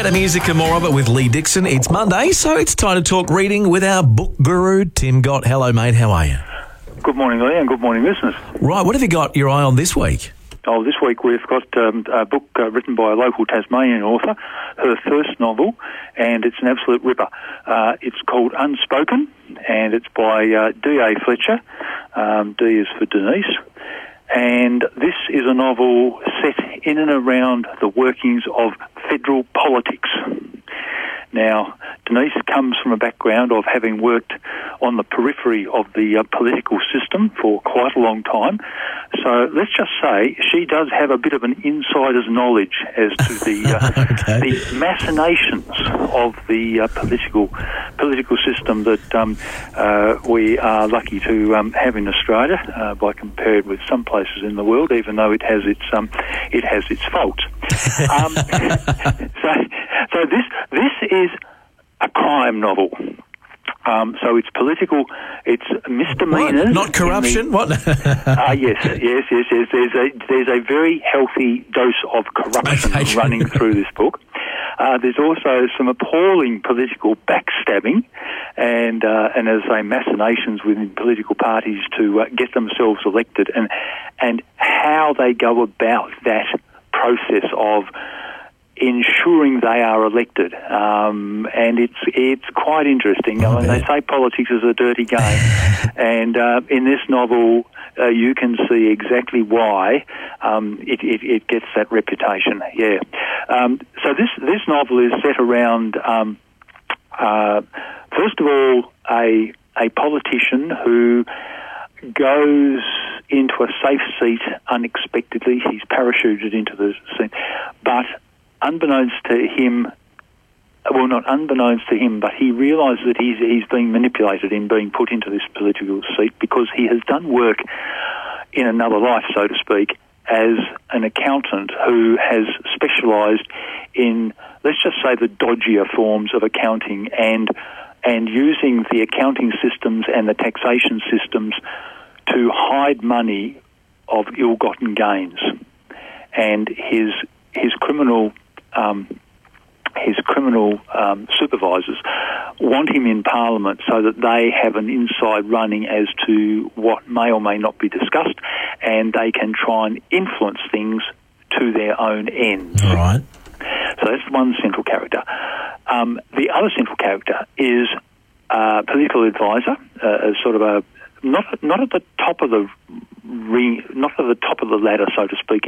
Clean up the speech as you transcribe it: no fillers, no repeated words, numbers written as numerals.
Better music and more of it with Lee Dixon. It's Monday, so it's time to talk reading with our book guru, Tim Gott. Hello, mate. How are you? Good morning, Lee, and good morning, listeners. Right, what have you got your eye on this week? Oh, this week we've got a book written by a local Tasmanian author, her first novel, and it's an absolute ripper. It's called Unspoken, and it's by D.A. Fletcher. D is for Denise. And this is a novel set in and around the workings of federal politics. Now, Denise comes from a background of having worked on the periphery of the political system for quite a long time. So let's just say she does have a bit of an insider's knowledge as to the the machinations of the political system that we are lucky to have in Australia, by compared with some places in the world, even though it has its faults. So this is a crime novel. So it's political, it's misdemeanors. What? Not corruption? What? Yes. There's a very healthy dose of corruption running through this book. There's also some appalling political backstabbing and as I say, machinations within political parties to get themselves elected, and how they go about that process of ensuring they are elected, and it's quite interesting. They say politics is a dirty game, and in this novel you can see exactly why it gets that reputation. Yeah. So this novel is set around first of all a politician who goes into a safe seat unexpectedly. He's parachuted into the seat, but unbeknownst to him, well, not unbeknownst to him, but he realises that he's being manipulated in being put into this political seat because he has done work in another life, so to speak, as an accountant who has specialised in, let's just say, the dodgier forms of accounting and using the accounting systems and the taxation systems to hide money of ill-gotten gains. And his criminal supervisors want him in Parliament so that they have an inside running as to what may or may not be discussed, and they can try and influence things to their own ends. All right. So that's one central character. The other central character is a political advisor, sort of a not at the top of the ladder, so to speak,